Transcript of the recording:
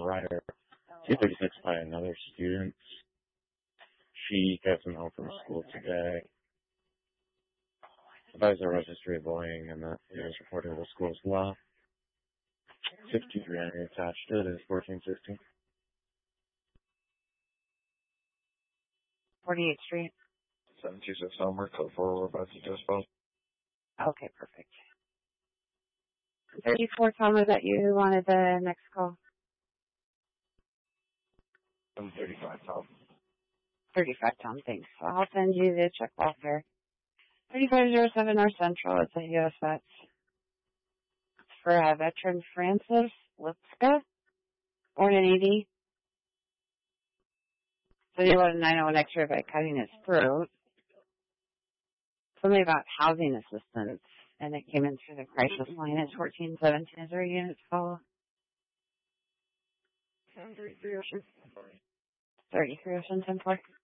rider 236 by another student. She got some help from school today. That is a registry of bullying, and that is reported to the school as well. 53 attached to it is 1460. 48th Street. 726 Elmer, code 4, we're about to dispose. Okay, perfect. 34, Tom, was that you who wanted the next call? I'm 35, Tom. 35, Tom, thanks. I'll send you the check welfare. 3507 North Central, it's a U.S. Vets. It's for veteran Francis Lipska, born in 80. So he wanted a 901 X-ray by cutting his throat. Something about housing assistance, and it came in through the crisis line at 1417. Is there a unit to follow? 33 Ocean 10-4.